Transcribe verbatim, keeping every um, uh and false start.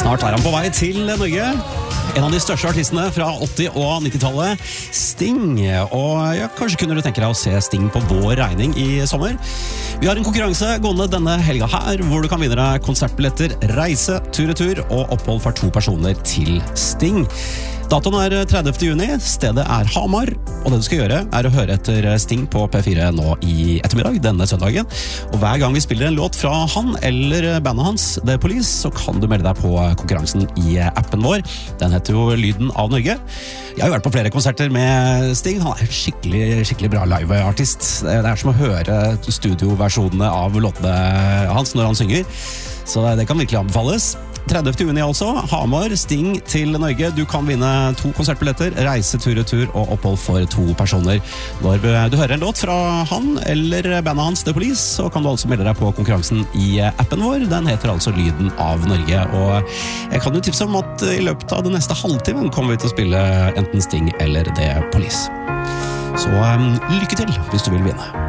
Snart er han på vei til Norge. En av de største artistene fra åtti- og nittitallet, Sting. Og ja, kanskje kunne du tenke deg å se Sting på vår regning i sommer. Vi har en konkurranse gående denne helga her, hvor du kan vinne deg konsertbilletter, reise, tur-retur og opphold for to personer til Sting. Datoen er tredivte juni, stedet er Hamar, og det du skal gjøre er å høre etter Sting på P fire nå i ettermiddag, denne søndagen. Og hver gang vi spiller en låt fra han eller bandet hans, The Police, så kan du melde deg på konkurransen i appen vår. Den heter jo Lyden av Norge. Jeg har jo vært på flere konserter med Sting. Han er en skikkelig, skikkelig bra live-artist. Det er som å høre studioversjonene av låtene hans når han synger. Så det kan virkelig anbefales. tredivte juni altså, Hamar, Sting til Norge. Du kan vinne to konsertbilletter, reise, tur-retur og opphold for to personer. Når du hører en låt fra han eller bandet hans, The Police, så kan du altså melde deg på konkurransen i appen vår. Den heter altså Lyden av Norge. Og jeg kan jo tipse om at i løpet av den neste halvtimen kommer vi til å spille enten Sting eller The Police. Så um, lykke til hvis du vil vinne.